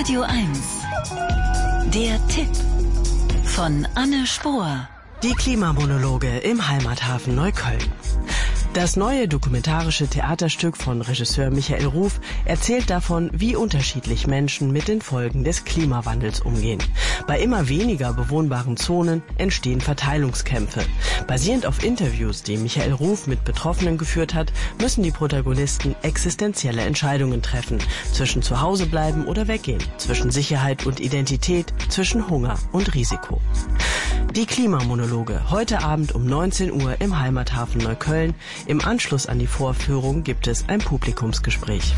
Radio 1. Der Tipp von Anne Spohr. Die Klimamonologe im Heimathafen Neukölln. Das neue dokumentarische Theaterstück von Regisseur Michael Ruf erzählt davon, wie unterschiedlich Menschen mit den Folgen des Klimawandels umgehen. Bei immer weniger bewohnbaren Zonen entstehen Verteilungskämpfe. Basierend auf Interviews, die Michael Ruf mit Betroffenen geführt hat, müssen die Protagonisten existenzielle Entscheidungen treffen. Zwischen zu Hause bleiben oder weggehen, zwischen Sicherheit und Identität, zwischen Hunger und Risiko. Die Klimamonologe, heute Abend um 19 Uhr im Heimathafen Neukölln. Im Anschluss an die Vorführung gibt es ein Publikumsgespräch.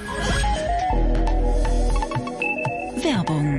Werbung.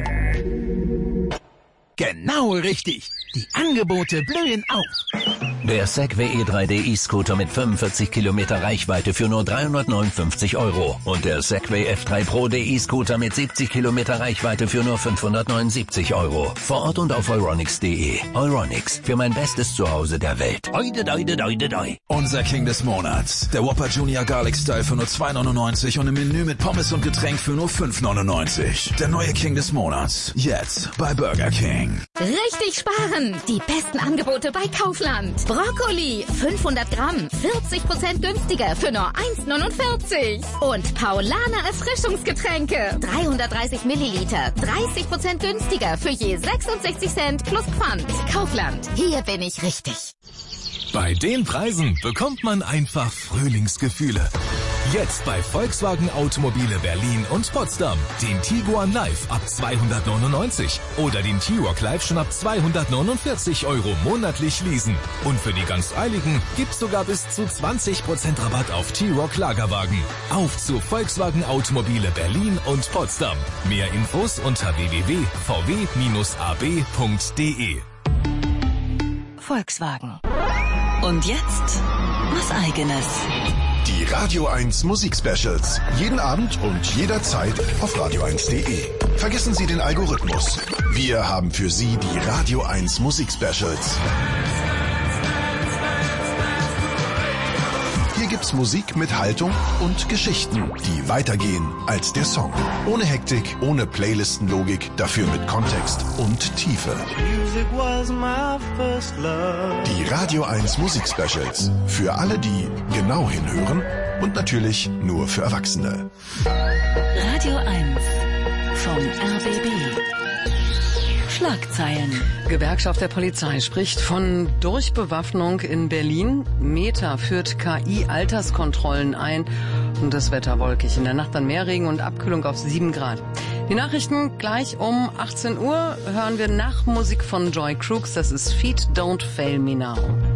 Genau richtig. Die Angebote blühen auf. Der Segway E3D E-Scooter mit 45 Kilometer Reichweite für nur 359 € und der Segway F3 Pro E-Scooter mit 70 Kilometer Reichweite für nur 579 €. Vor Ort und auf euronics.de. Euronics, für mein bestes Zuhause der Welt. Oide, doide, doide, doi. Unser King des Monats. Der Whopper Junior Garlic Style für nur 2,99 und im Menü mit Pommes und Getränk für nur 5,99. Der neue King des Monats. Jetzt bei Burger King. Richtig sparen! Die besten Angebote bei Kaufland. Brokkoli, 500 Gramm, 40% günstiger für nur 1,49. Und Paulaner Erfrischungsgetränke, 330 Milliliter, 30% günstiger für je 66 Cent plus Pfand. Kaufland, hier bin ich richtig. Bei den Preisen bekommt man einfach Frühlingsgefühle. Jetzt bei Volkswagen Automobile Berlin und Potsdam. Den Tiguan Live ab 299 oder den T-Roc Live schon ab 249 € monatlich leasen. Und für die ganz Eiligen gibt's sogar bis zu 20% Rabatt auf T-Roc Lagerwagen. Auf zu Volkswagen Automobile Berlin und Potsdam. Mehr Infos unter www.vw-ab.de. Volkswagen. Und jetzt was Eigenes. Die Radio 1 Musik-Specials. Jeden Abend und jederzeit auf radio1.de. Vergessen Sie den Algorithmus. Wir haben für Sie die Radio 1 Musik-Specials. Hier gibt's Musik mit Haltung und Geschichten, die weitergehen als der Song. Ohne Hektik, ohne Playlistenlogik, dafür mit Kontext und Tiefe. Die Radio 1 Musik-Specials. Für alle, die genau hinhören und natürlich nur für Erwachsene. Radio 1 vom RBB. Schlagzeilen. Gewerkschaft der Polizei spricht von Durchbewaffnung in Berlin. Meta führt KI-Alterskontrollen ein und das Wetter wolkig. In der Nacht dann mehr Regen und Abkühlung auf 7 Grad. Die Nachrichten gleich um 18 Uhr hören wir nach Musik von Joy Crooks. Das ist Feet Don't Fail Me Now.